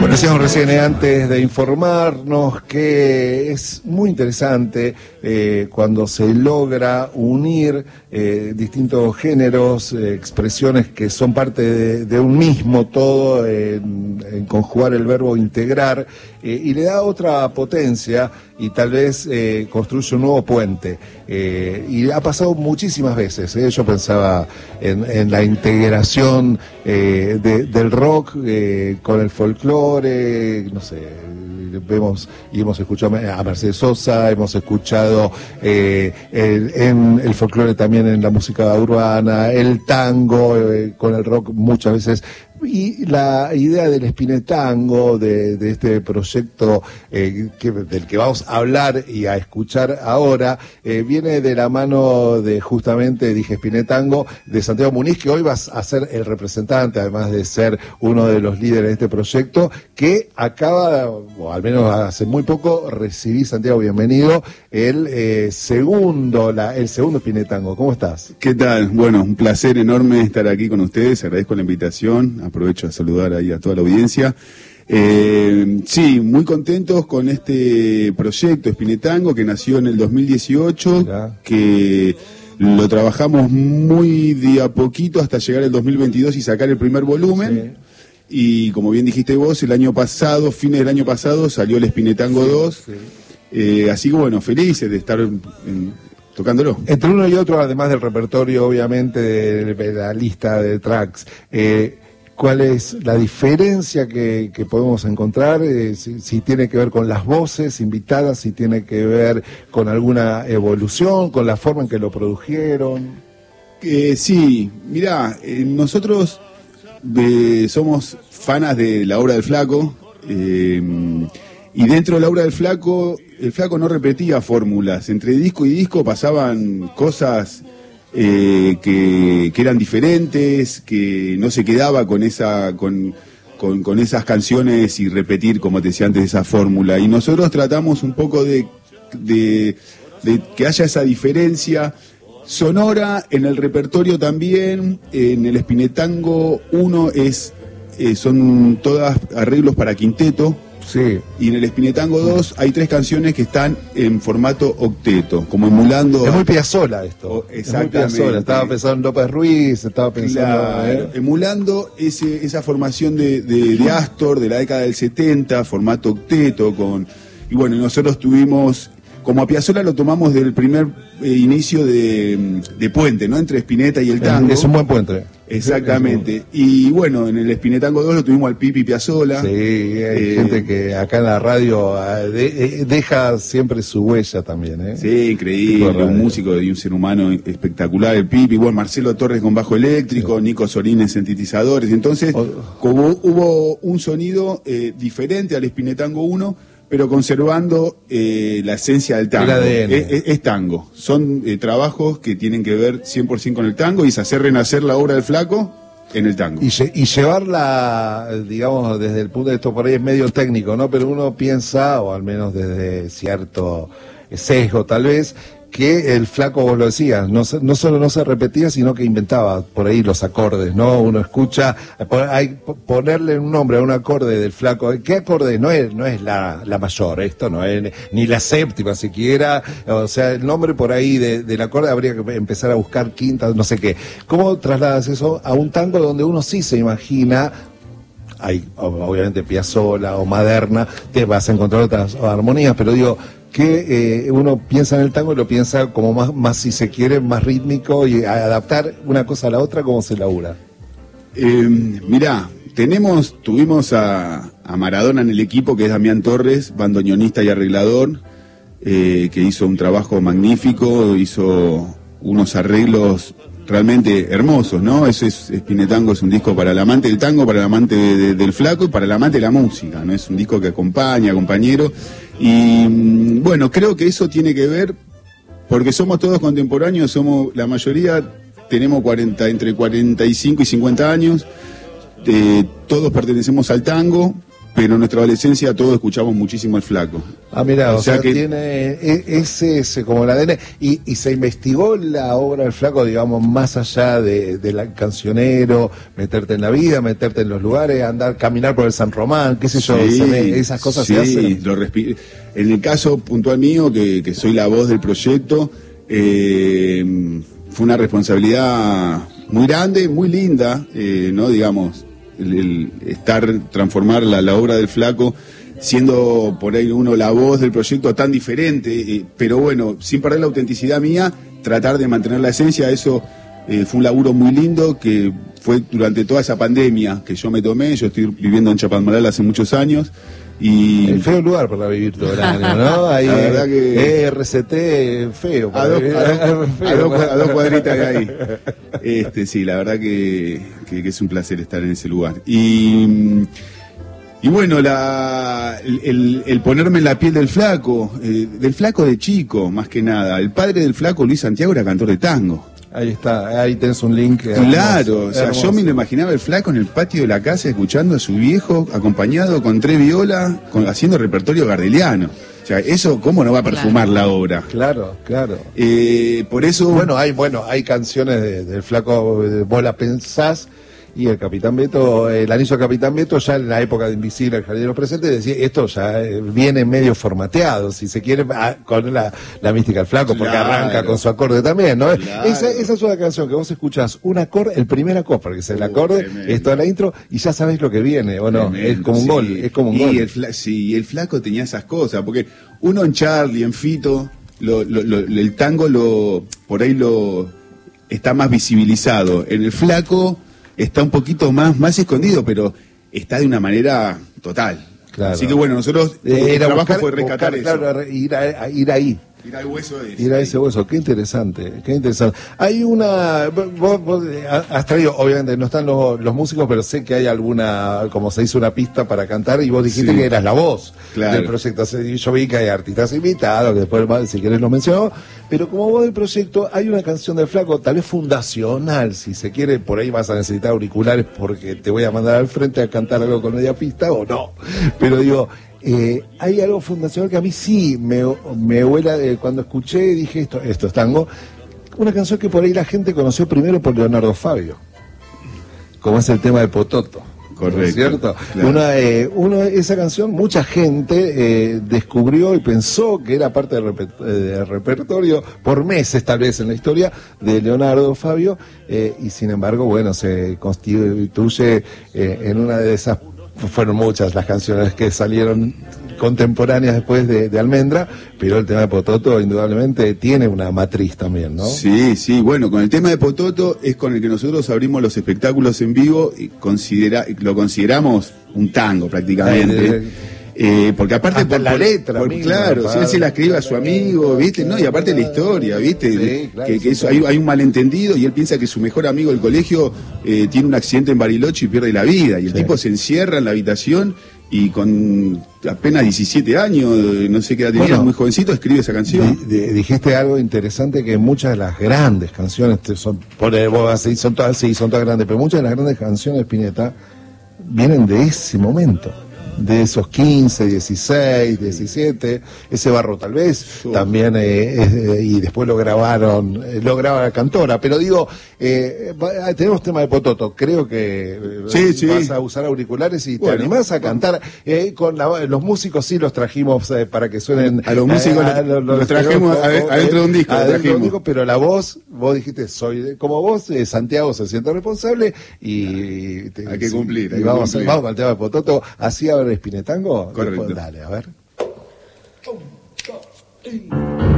Decíamos recién, antes de informarnos, que es muy interesante cuando se logra unir distintos géneros, expresiones que son parte de un mismo todo, en conjugar el verbo integrar, y le da otra potencia y tal vez construye un nuevo puente. Y ha pasado muchísimas veces. Yo pensaba en la integración del rock con el folclore, no sé, vemos y hemos escuchado a Mercedes Sosa, hemos escuchado en el folclore también en la música urbana, el tango con el rock muchas veces. Y la idea del Spinetango, de este proyecto del que vamos a hablar y a escuchar ahora, viene de la mano de, justamente, dije Spinetango, de Santiago Muniz, que hoy vas a ser el representante, además de ser uno de los líderes de este proyecto, que acaba, o al menos hace muy poco, recibí, Santiago, bienvenido, el segundo Spinetango. ¿Cómo estás? ¿Qué tal? Bueno, un placer enorme estar aquí con ustedes, agradezco la invitación, aprovecho a saludar ahí a toda la audiencia. Sí, muy contentos con este proyecto Spinetango que nació en el 2018, Mirá. Que lo trabajamos muy de a poquito hasta llegar al 2022 y sacar el primer volumen. Sí. Y como bien dijiste vos, el año pasado, fines del año pasado, salió el Spinetango 2. Sí. Así que bueno, felices de estar tocándolo. Entre uno y otro, además del repertorio, obviamente, de la lista de tracks, ¿cuál es la diferencia que podemos encontrar? Si tiene que ver con las voces invitadas, si tiene que ver con alguna evolución, con la forma en que lo produjeron. Sí, mirá, nosotros somos fanas de la obra del Flaco, y dentro de la obra del Flaco, el Flaco no repetía fórmulas. Entre disco y disco pasaban cosas que eran diferentes, que no se quedaba con esas canciones y repetir, como te decía antes, esa fórmula. Y nosotros tratamos un poco de que haya esa diferencia sonora en el repertorio también. En el Spinetango 1 son todas arreglos para quinteto. Sí. Y en el Spinetango 2 hay 3 canciones que están en formato octeto, como emulando... Es muy Piazzolla esto. Exactamente. Es muy Piazzolla. Estaba pensando en López Ruiz, estaba pensando... Claro, emulando esa formación de Astor de la década del 70, formato octeto, y bueno, nosotros tuvimos... Como a Piazzolla lo tomamos del primer inicio de puente, ¿no? Entre Spinetta y el tango. Es un buen puente. Exactamente. Y bueno, en el Spinetango 2 lo tuvimos al Pipi Piazzolla. Sí, hay gente que acá en la radio deja siempre su huella también, ¿eh? Sí, increíble. Un músico y un ser humano espectacular, el Pipi. Bueno, Marcelo Torres con bajo eléctrico, sí. Nico Sorín en sintetizadores. Entonces, como hubo un sonido diferente al Spinetango 1, pero conservando la esencia del tango. Es tango. Son trabajos que tienen que ver 100% con el tango y es hacer renacer la obra del Flaco en el tango. Y llevarla, digamos, desde el punto de esto por ahí es medio técnico, ¿no? Pero uno piensa, o al menos desde cierto sesgo tal vez, que el Flaco, vos lo decías, no solo no se repetía, sino que inventaba por ahí los acordes, ¿no? Uno escucha, hay ponerle un nombre a un acorde del Flaco. ¿Qué acorde? No es la mayor, esto no es ni la séptima siquiera, o sea, el nombre por ahí del acorde habría que empezar a buscar quintas, no sé qué. ¿Cómo trasladas eso a un tango donde uno sí se imagina? Hay obviamente Piazzolla o Maderna, te vas a encontrar otras armonías, pero digo que uno piensa en el tango y lo piensa como más si se quiere, más rítmico, y adaptar una cosa a la otra, ¿cómo se labura? Mirá, tuvimos a Maradona en el equipo, que es Damián Torres, bandoneonista y arreglador, que hizo un trabajo magnífico, hizo unos arreglos realmente hermosos, ¿no? Spinetango es un disco para el amante del tango, para el amante del Flaco y para el amante de la música, ¿no? Es un disco que acompaña, compañero. Y bueno, creo que eso tiene que ver, porque somos todos contemporáneos, la mayoría tenemos entre 45 y 50 años, todos pertenecemos al tango, pero en nuestra adolescencia todos escuchamos muchísimo el Flaco. Ah, mira, o sea que tiene ese como el ADN. Y se investigó la obra del Flaco, digamos, más allá de la cancionero, meterte en la vida, meterte en los lugares, andar, caminar por el San Román, qué sé yo, esas cosas se hacen. En el caso puntual mío, que soy la voz del proyecto, fue una responsabilidad muy grande, muy linda, ¿no? Digamos, transformar la obra del Flaco, siendo por ahí uno la voz del proyecto tan diferente, pero bueno, sin perder la autenticidad mía, tratar de mantener la esencia, eso fue un laburo muy lindo que fue durante toda esa pandemia que yo me tomé. Yo estoy viviendo en Chapadmalal hace muchos años. Y el feo lugar para vivir todo el año, ¿no? Ahí, la verdad que RCT feo. A dos cuadritas de ahí. Sí, la verdad que es un placer estar en ese lugar. Y bueno, el ponerme en la piel del Flaco de chico, más que nada. El padre del Flaco, Luis Santiago, era cantor de tango. Ahí está, ahí tenés un link. Claro, o sea, yo me lo imaginaba el Flaco en el patio de la casa escuchando a su viejo, acompañado con 3 violas, haciendo repertorio gardeliano. O sea, eso, ¿cómo no va a perfumar la obra? Claro. Por eso... Bueno, hay canciones del Flaco, vos la pensás, y el Capitán Beto, el anillo de Capitán Beto, ya en la época de Invisible, el Jardinero Presente, decía, esto ya viene medio formateado, si se quiere, con la mística del Flaco, porque arranca con su acorde también, ¿no? Claro. Esa es una canción que vos escuchás un acorde, el primer acorde, porque es el acorde, es toda la intro, y ya sabés lo que viene, ¿o no? Es como un gol, es como un gol. Y el Flaco tenía esas cosas, porque uno en Charlie, en Fito, el tango por ahí está más visibilizado. En el Flaco está un poquito más escondido, pero está de una manera total. Claro. Así que bueno, nosotros el trabajo fue rescatar eso. Claro, ir ahí. Ir al hueso de eso. Ir a ese hueso, qué interesante. Hay una, vos has traído, obviamente no están los músicos, pero sé que hay alguna, como se hizo una pista para cantar, y vos dijiste que eras la voz del proyecto. Yo vi que hay artistas invitados, que después si querés lo menciono, pero como voz del proyecto hay una canción del Flaco, tal vez fundacional, si se quiere, por ahí vas a necesitar auriculares porque te voy a mandar al frente a cantar algo con media pista o no, pero digo, hay algo fundacional que a mí sí me huela, cuando escuché dije esto es tango, una canción que por ahí la gente conoció primero por Leonardo Fabio, como es el tema de Pototo. Correcto. ¿Cierto? Claro. Esa canción mucha gente descubrió y pensó que era parte del repertorio por meses tal vez en la historia de Leonardo Fabio, y sin embargo, bueno, se constituye en una de esas. Fueron muchas las canciones que salieron contemporáneas después de Almendra, pero el tema de Pototo indudablemente tiene una matriz también, ¿no? Sí, bueno, con el tema de Pototo es con el que nosotros abrimos los espectáculos en vivo y lo consideramos un tango prácticamente. Porque aparte por la letra, claro, si él se la escribe a su amigo, ¿viste? No, y aparte la historia, ¿viste? Sí, claro, que eso, hay un malentendido y él piensa que su mejor amigo del colegio tiene un accidente en Bariloche y pierde la vida, y el tipo se encierra en la habitación y con apenas 17 años, no sé qué edad tenía, muy jovencito, escribe esa canción. Dijiste algo interesante, que muchas de las grandes canciones son todas grandes, pero muchas de las grandes canciones de Spinetta vienen de ese momento, de esos 15, 16, 17, ese Barro tal vez, también, y después lo graba la Cantora, pero digo, tenemos tema de Pototo, creo que vas a usar auriculares y te animás a cantar, con los músicos sí los trajimos para que suenen. A los músicos los trajimos adentro de un disco. Pero la voz, vos dijiste, como vos, Santiago se siente responsable y hay que cumplir. Y vamos al tema de Pototo, así a ver Spinetango. Correcto. Dale, a ver.